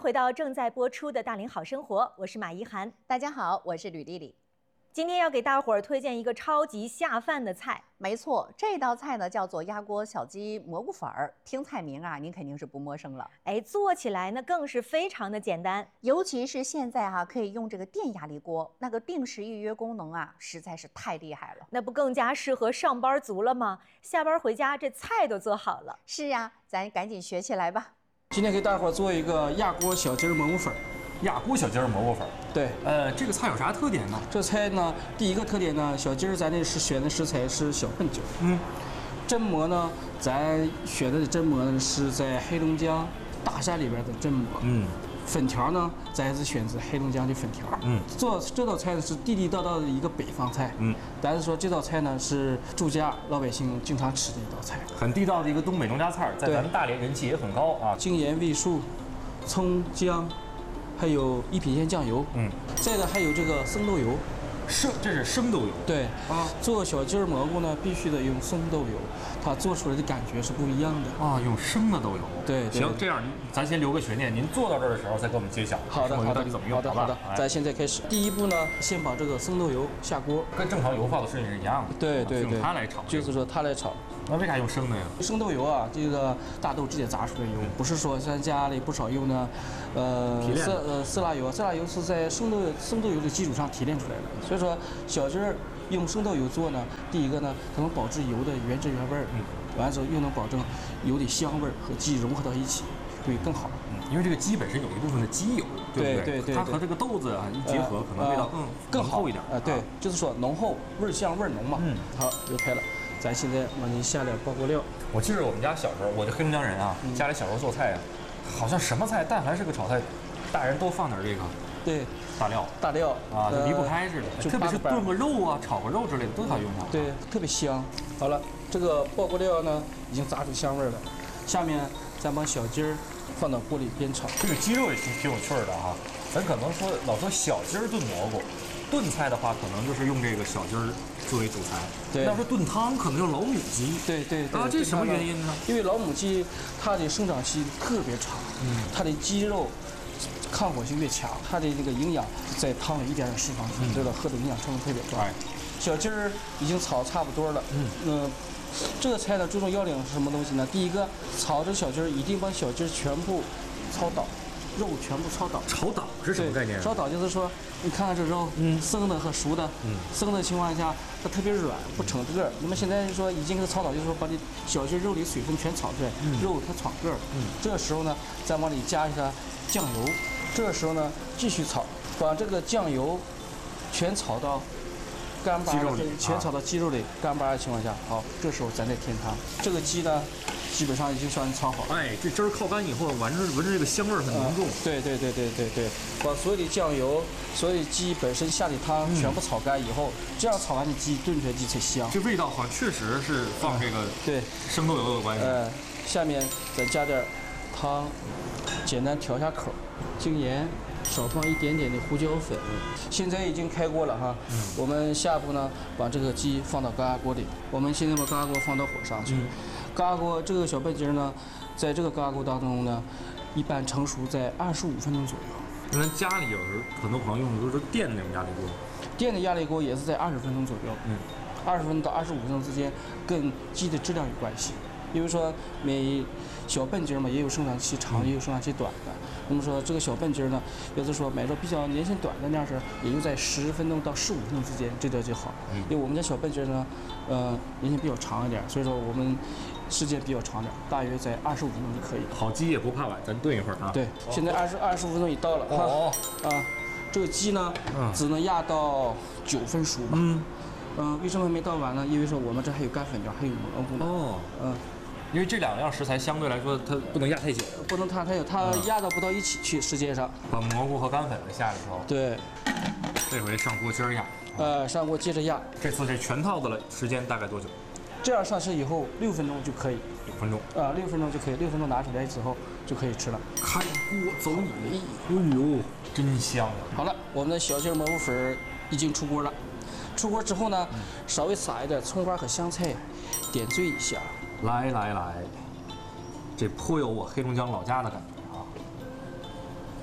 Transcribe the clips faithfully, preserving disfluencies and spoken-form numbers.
回到正在播出的《大龄好生活》，我是马怡涵。 大家好，我是吕丽丽。 今天要给大伙儿推荐一个超级下饭的菜。 没错，这道菜呢叫做鸭锅小鸡蘑菇粉儿。听菜名啊，您肯定是不陌生了。 哎，做起来呢更是非常的简单， 尤其是现在哈、啊，可以用这个电压力锅，那个定时预约功能啊，实在是太厉害了。 那不更加适合上班族了吗？下班回家这菜都做好了。 是呀、啊，咱赶紧学起来吧。 今天给大伙儿做一个鸭锅小鸡蘑菇粉。 鸭锅小鸡儿蘑菇粉， 对， 呃，这个菜有啥特点呢？ 这菜呢，第一个特点呢，小鸡儿咱这是选的食材是小笨鸡儿， 嗯， 榛蘑呢，咱选的榛蘑呢是在黑龙江大山里边的榛蘑， 嗯， 粉条呢，咱也是选择黑龙江的粉条， 嗯， 做这道菜呢是地地道道的一个北方菜， 嗯， 咱是说这道菜呢是住家老百姓经常吃的一道菜， 很地道的一个东北农家菜，在咱们大连人气也很高啊。 精盐、味素、葱姜。还有一品鲜酱油， 嗯， 再的还有这个生豆油， 生这是生豆油， 对啊， 做小鸡儿蘑菇呢必须得用生豆油，它做出来的感觉是不一样的啊，用生的豆油， 对， 行，这样咱先留个悬念，您做到这儿的时候再给我们揭晓。 好的，好的， 到底怎么用？ 好的，好的， 哎、 咱现在开始，第一步呢，先把这个生豆油下锅， 跟正常油放的顺序是一样的， 对对对， 用它来炒， 就是说它来炒。 那为啥用生的呀？ 生豆油啊，这个大豆直接榨出来的油，不是说咱家里不少用的，呃，色呃色拉油，色拉油是在生豆生豆油的基础上提炼出来的。所以说，小鸡儿用生豆油做呢，第一个呢，它能保持油的原汁原味儿，嗯，完了之后又能保证油的香味儿和鸡融合到一起，会更好。 嗯，因为这个鸡本身有一部分的鸡油，对不对？ 对对对， 它和这个豆子啊一结合，可能味道更更厚一点。 啊，对，就是说浓厚，味儿香味儿浓嘛。 嗯， 好，又开了。咱现在往里下点爆锅料。 我记得我们家小时候，我这黑龙江人啊，家里小时候做菜啊，好像什么菜，但凡是个炒菜，大人都放点这个对大料， 大料啊，就离不开似的。特别是炖个肉啊、炒个肉之类的，都要用它。 对，特别香。好了，这个爆锅料呢，已经炸出香味了。下面咱把小鸡儿放到锅里煸炒。 这个鸡肉也挺挺有趣的哈。咱可能说老说小鸡儿炖蘑菇。炖菜的话，可能就是用这个小鸡儿作为主材。 对， 要是炖汤，可能用老母鸡。 对对对。 啊，这什么原因呢？ 因为老母鸡它的生长期特别长，嗯，它的肌肉抗火性越强，它的这个营养在汤里一点点释放出来，知道喝的营养成分特别高。哎，小鸡儿已经炒差不多了，嗯嗯、呃，这个菜呢注重要领是什么东西呢？第一个，炒这小鸡儿一定把小鸡儿全部焯倒。肉全部焯倒， 焯倒是什么概念？ 焯倒就是说，你看看这肉，嗯，生的和熟的，嗯，生的情况下它特别软，不成个儿。那么现在说已经给它焯倒，就是说把这小鸡肉里水分全炒出来，嗯、肉它闯个儿。嗯，这个时候呢，再往里加一下酱油。这个时候呢，继续炒，把这个酱油全炒到干巴，全炒到鸡肉里干巴的情况下，好，这时候咱再添汤。这个鸡呢。基本上已经算是炒好了。 哎，这汁儿靠干以后，闻着闻着这个香味儿很浓重。 呃、对对对对对对，把所有的酱油、所有的鸡本身下的汤全部炒干以后，嗯、这样炒完的鸡炖出来鸡才香。 这味道好像确实是放这个、呃、 对生豆油有关系。 呃，下面再加点汤，简单调下口，精盐。少放一点点的胡椒粉，现在已经开锅了哈。嗯、我们下一步呢，把这个鸡放到高压锅里。我们现在把高压锅放到火上去。嗯、高压锅这个小笨鸡呢，在这个高压锅当中呢，一般成熟在二十五分钟左右。 那咱家里有时候很多朋友用的都是电的那种压力锅， 电的压力锅也是在二十分钟左右。嗯，二十分钟到二十五分钟之间，跟鸡的质量有关系。比如说每小笨鸡嘛，也有生长期长，也有生长期短的。那么说这个小笨鸡呢，有的说买着比较年限短的那样式，也就在十分钟到十五分钟之间，这点就好。因为我们家小笨鸡呢，呃，年限比较长一点，所以说我们时间比较长点，大约在二十五分钟就可以。 好鸡也不怕晚，咱炖一会儿啊。 对，现在二十二十五分钟已到了。哦啊，这个鸡呢，只能压到九分熟吧。嗯。嗯，为什么没到晚呢？因为说我们这还有干粉条，还有蘑菇呢。哦。嗯。 因为这两样食材相对来说，它不能压太久， 不能太太久，它压到不到一起去，时间上。 把蘑菇和干粉下里头。 对。 这回上锅接着压。 呃，上锅接着压。 这次这全套的了，时间大概多久？ 这样上市以后六分钟就可以。 六分钟。 啊，六分钟就可以，六分钟拿出来之后就可以吃了。 开锅走你！哎呦，真香啊！ 好了，我们的小鸡蘑菇粉已经出锅了。出锅之后呢，嗯、稍微撒一点葱花和香菜，点缀一下。 来来来，这颇有我黑龙江老家的感觉啊！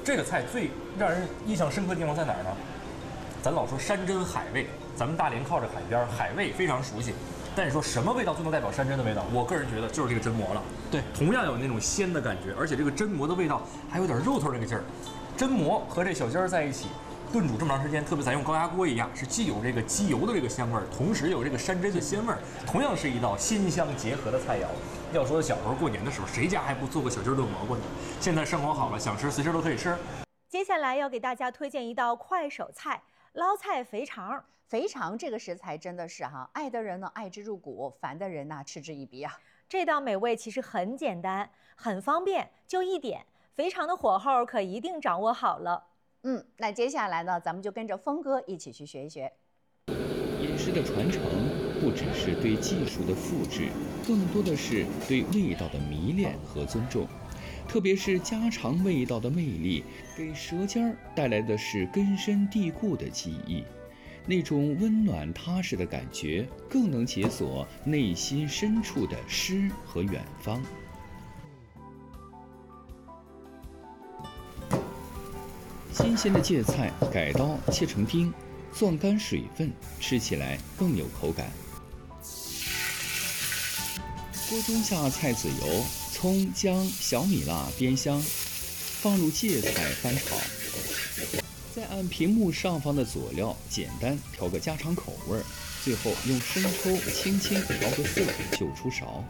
这个菜最让人印象深刻的地方在哪儿呢？咱老说山珍海味，咱们大连靠着海边，海味非常熟悉。但是说什么味道最能代表山珍的味道？我个人觉得就是这个榛蘑了。 对， 同样有那种鲜的感觉，而且这个榛蘑的味道还有点肉头那个劲儿。榛蘑和这小鸡儿在一起炖煮这么长时间，特别咱用高压锅一样，是既有这个鸡油的这个香味儿，同时有这个山珍的鲜味儿，同样是一道鲜香结合的菜肴。要说小时候过年的时候，谁家还不做个小鸡儿炖蘑菇呢？现在生活好了，想吃随时都可以吃。 接下来要给大家推荐一道快手菜——捞菜肥肠。 肥肠这个食材真的是哈，爱的人呢爱之入骨，烦的人呢嗤之以鼻啊。 这道美味其实很简单，很方便，就一点，肥肠的火候可一定掌握好了。 嗯，那接下来呢，咱们就跟着峰哥一起去学一学。 饮食的传承不只是对技术的复制，更多的是对味道的迷恋和尊重。特别是家常味道的魅力，给舌尖儿带来的是根深蒂固的记忆，那种温暖踏实的感觉，更能解锁内心深处的诗和远方。新鲜的芥菜改刀切成丁，攥干水分，吃起来更有口感。锅中下菜籽油、葱、姜、小米辣煸香，放入芥菜翻炒，再按屏幕上方的佐料简单调个家常口味儿，最后用生抽轻轻调个色就出勺。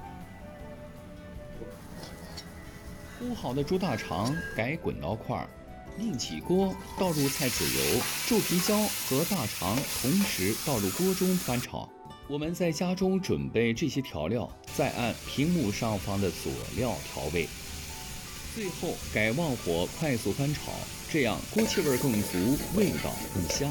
烀好的猪大肠改滚刀块，另起锅，倒入菜籽油、皱皮椒和大肠，同时倒入锅中翻炒。我们在家中准备这些调料，再按屏幕上方的佐料调味，最后改旺火快速翻炒，这样锅气味更足，味道更香。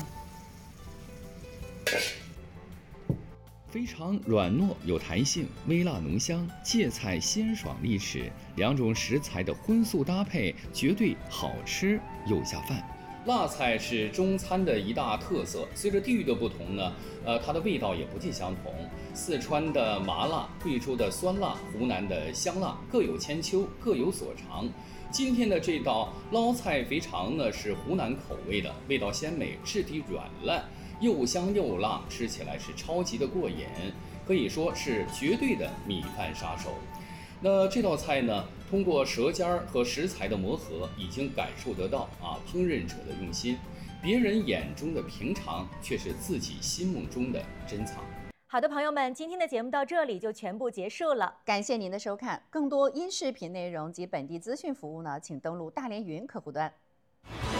肥肠软糯有弹性，微辣浓香，芥菜鲜爽利齿，两种食材的荤素搭配绝对好吃又下饭。辣菜是中餐的一大特色，随着地域的不同呢，呃，它的味道也不尽相同。四川的麻辣，贵州的酸辣，湖南的香辣，各有千秋，各有所长。今天的这道捞菜肥肠呢，是湖南口味的，味道鲜美，质地软烂，又香又辣，吃起来是超级的过瘾，可以说是绝对的米饭杀手。那这道菜呢，通过舌尖儿和食材的磨合，已经感受得到啊烹饪者的用心。别人眼中的平常，却是自己心目中的珍藏。 好的，朋友们，今天的节目到这里就全部结束了。 感谢您的收看，更多音视频内容及本地资讯服务呢，请登录大连云客户端。